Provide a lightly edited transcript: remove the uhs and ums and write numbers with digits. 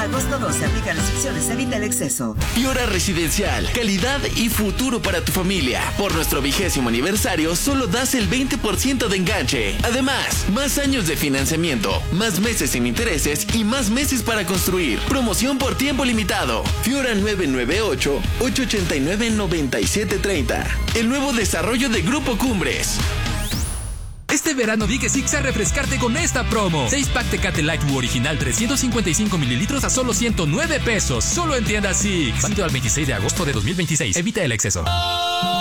agosto 12. Aplica restricciones. Evita el exceso. Fiora Residencial. Calidad y futuro para tu familia. Por nuestro 20º aniversario, solo das el 20% de enganche. Además, más años de financiamiento, más meses sin intereses y más meses para construir. Promoción por tiempo limitado. Fiora 998-889-9730. El nuevo desarrollo de Grupo Cumbres. Este verano di que Six a refrescarte con esta promo. 6-pack Tecate Light original 355 mililitros a solo 109 pesos. Solo en tiendas Six. Válido al 26 de agosto de 2026. Evita el exceso.